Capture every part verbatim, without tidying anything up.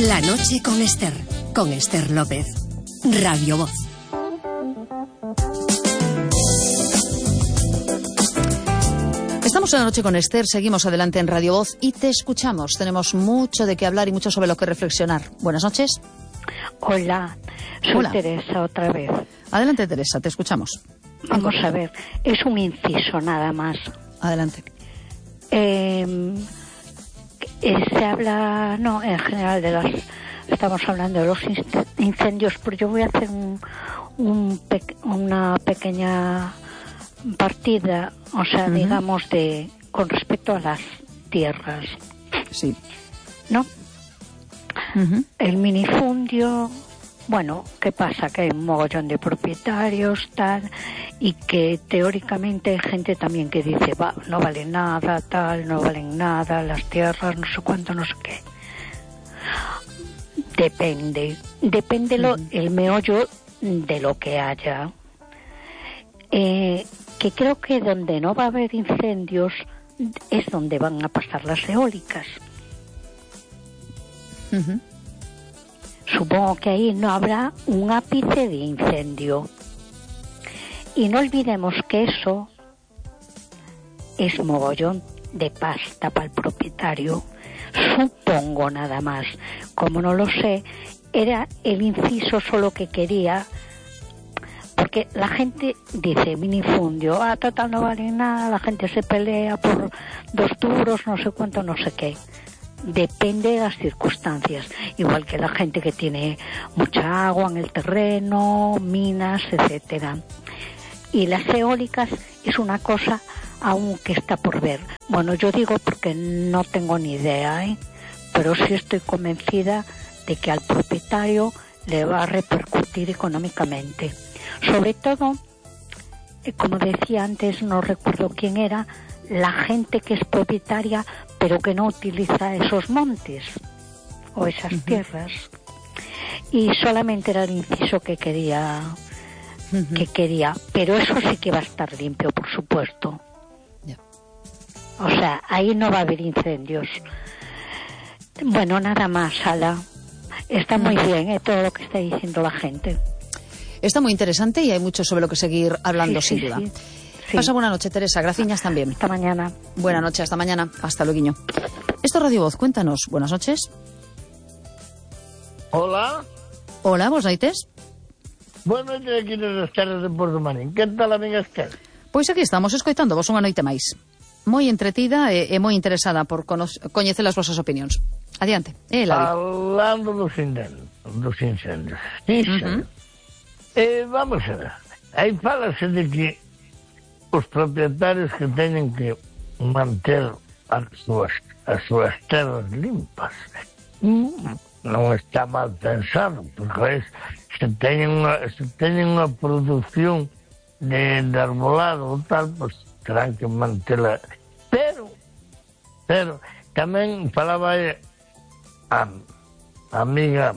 La noche con Esther, con Esther López, Radio Voz. Estamos en La noche con Esther, seguimos adelante en Radio Voz y te escuchamos. Tenemos mucho de qué hablar y mucho sobre lo que reflexionar. Buenas noches. Hola, soy Hola. Teresa otra vez. Adelante, Teresa, te escuchamos. Vamos a ver, es un inciso nada más. Adelante. Eh, eh, se habla, no, en general de las, estamos hablando de los incendios, pero yo voy a hacer un, un pe, una pequeña partida, o sea, uh-huh. digamos, de con respecto a las tierras. Sí. ¿No? Uh-huh. El minifundio, bueno, ¿qué pasa? Que hay un mogollón de propietarios, tal, y que teóricamente hay gente también que dice, va, no vale nada, tal, no valen nada, las tierras, no sé cuánto, no sé qué. Depende, depende uh-huh. lo, el meollo de lo que haya. Eh, que creo que donde no va a haber incendios es donde van a pasar las eólicas. Uh-huh. Supongo que ahí no habrá un ápice de incendio. Y no olvidemos que eso es mogollón de pasta para el propietario. Supongo nada más. Como no lo sé, era el inciso solo que quería. Porque la gente dice minifundio, ah, total no vale nada, la gente se pelea por dos duros, no sé cuánto, no sé qué. Depende de las circunstancias, igual que la gente que tiene mucha agua en el terreno, minas, etcétera. Y las eólicas es una cosa aún que está por ver. Bueno, yo digo porque no tengo ni idea, ¿eh? Pero sí estoy convencida de que al propietario le va a repercutir económicamente. Sobre todo, como decía antes, no recuerdo quién era, la gente que es propietaria pero que no utiliza esos montes o esas uh-huh. tierras. Y solamente era el inciso que quería, uh-huh. que quería, pero eso sí que va a estar limpio, por supuesto. Yeah. O sea, ahí no va a haber incendios. Bueno, nada más, Ala. Está muy uh-huh. bien, ¿eh? Todo lo que está diciendo la gente. Está muy interesante y hay mucho sobre lo que seguir hablando, sí, sin sí, duda. Sí, sí. Pasa buena noche, Teresa. Graciñas también. Hasta mañana. Buena noche, hasta mañana. Hasta luego. Esto es Radio Voz. Cuéntanos. Buenas noches. Hola. Hola, ¿vos noites? Buenas noches aquí nas terras de Porto Marín. Que tal, amiga Esther? Pois aquí estamos escoitando vos unha noite máis. Moi entretida e, e moi interesada por cono- coñecer as vosas opinións. Adiante. Eh, Falando dos incendios. Dos incendios. Sí, uh-huh. Eh, vamos a ver, aí falase de que os propietarios que teñen que manter as súas, as súas terras limpas. Mm, non está mal pensado, porque es, se teñen unha, se teñen unha produción de, de arbolado ou tal, pues terán que mantela. Pero, pero, tamén falaba a, a amiga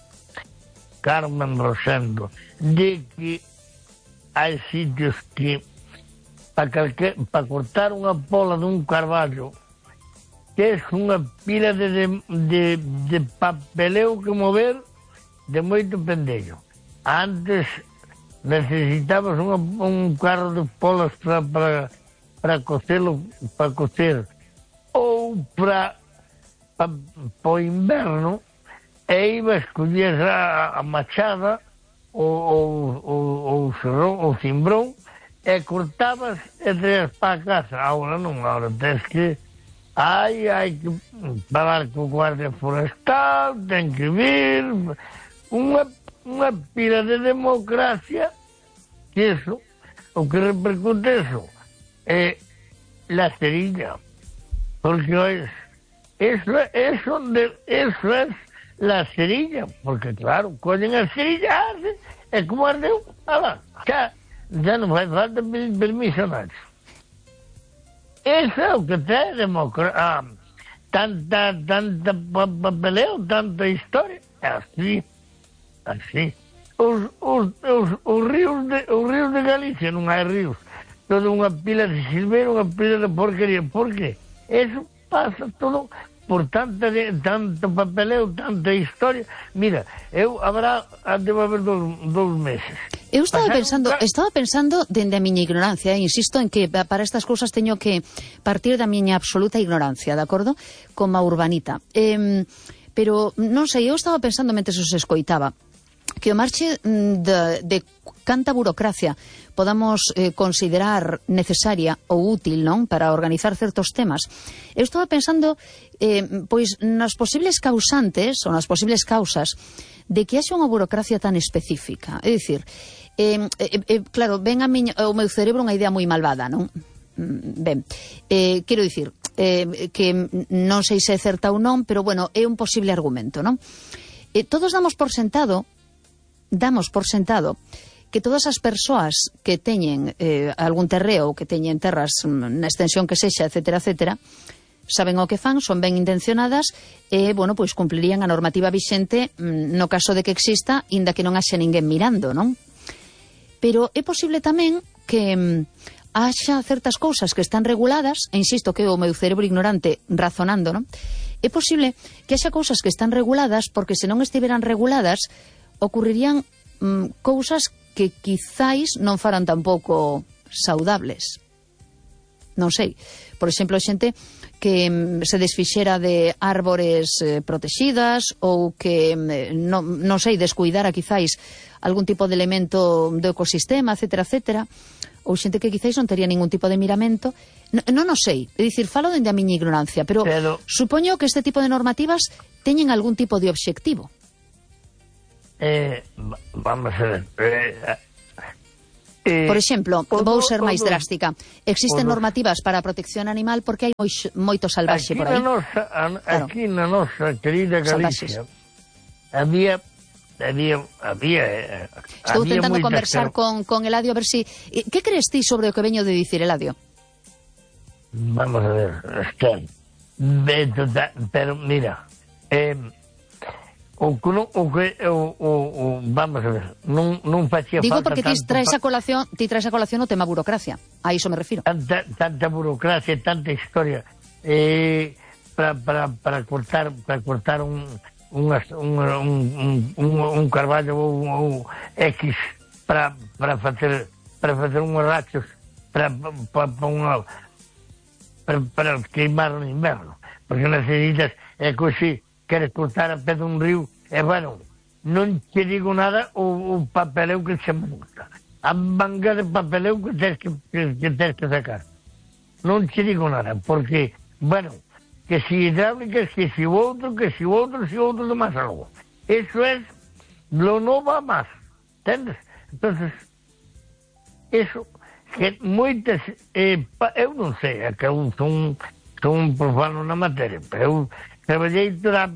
Carmen Rosendo de que hai sitios que para pa cortar unha pola dun carballo que é unha pila de, de, de, de papeleo que mover de moito pendello. Antes necesitabas unha, un carro de polas para para para cocelo, para cocer ou para para o inverno. E iba a escoller a, a machada ou o, o, o cimbrón e cortabas e traías para a casa. Agora non, agora tens que hai, hai que falar co guardia forestal, ten que vir unha, unha pila de democracia que eso, o que repercute eso é la cerilla, porque es eso, eso, de, eso es la cerilla, porque claro, collen a cerilla, é como ardeu, ala, xa, xa non fai falta pedir permiso a nadie. Eso é o que ten democracia, ah, tanta, tanta papeleo, tanta historia, así, así. Os, os, os, os ríos de, os ríos de Galicia non hai ríos, toda unha pila de silveira, unha pila de porquería, por que? Eso pasa todo por tanta de, tanto papeleo, tanta historia. Mira, eu habrá, debe haber dos, dos meses. Eu estaba Pasaron pensando, ca... estaba pensando dende a miña ignorancia, eh? Insisto en que para estas cousas teño que partir da miña absoluta ignorancia, de acordo? Como a urbanita. Eh, pero, non sei, eu estaba pensando mentre os escoitaba, que o marche de, de canta burocracia podamos eh, considerar necesaria ou útil, non? Para organizar certos temas. Eu estaba pensando eh, pois nas posibles causantes ou nas posibles causas de que haxa unha burocracia tan específica. É dicir, eh, eh, eh, claro, ven a miña, ao meu cerebro unha idea moi malvada, non? Ben, eh, quero dicir eh, que non sei se é certa ou non, pero bueno, é un posible argumento, non? Eh, todos damos por sentado damos por sentado que todas as persoas que teñen eh, algún terreo ou que teñen terras na extensión que sexa, etcétera, etcétera, saben o que fan, son ben intencionadas e, bueno, pois cumplirían a normativa vixente no caso de que exista, inda que non haxe ninguén mirando, non? Pero é posible tamén que mm, haxa certas cousas que están reguladas, e insisto que o meu cerebro ignorante razonando, non? É posible que haxa cousas que están reguladas porque se non estiveran reguladas ocurrirían mm, cousas que quizáis non faran tampouco saudables. Non sei. Por exemplo, xente que mm, se desfixera de árbores eh, protegidas ou que, mm, non, non sei, descuidara quizáis algún tipo de elemento do ecosistema, etcétera, etcétera, ou xente que quizáis non tería ningún tipo de miramento. Non, non o sei. É dicir, falo dende a miña ignorancia, pero, pero supoño que este tipo de normativas teñen algún tipo de obxectivo. Eh, vamos a ver. Eh, eh, Por exemplo, o, vou ser o, máis o, drástica. Existen o, normativas para a protección animal porque hai moi, moito salvaxe aquí por aí. Na nosa, a, claro. Aquí na nosa querida Galicia había había había eh, Estou había tentando moitas, conversar pero... con, con Eladio a ver si... Que crees ti sobre o que veño de dicir, Eladio? Vamos a ver, está, pero mira, eh, o que non, o que o, o, o, vamos a ver, non, non facía Digo falta porque ti traes a pa... colación, ti traes a colación o tema burocracia. A iso me refiro. Tanta, tanta burocracia, tanta historia eh, para para para cortar para cortar un un un un, un, un carballo ou, ou X para para facer para facer uns rachos para para, para unha para, para queimar no inverno, porque necesitas é que se queres cortar a pé dun río, e bueno, non te digo nada o, o papeleu que se monta, a manga de papeleu que tens que, que, que tens que sacar. Non te digo nada, porque, bueno, que si hidráulicas, que si outro, que si outro, si outro de máis algo. Eso es, lo no va más, entendes? Entonces, eso, que moitas, eh, pa, eu non sei, é que eu son, son un profano na materia, pero eu traballei toda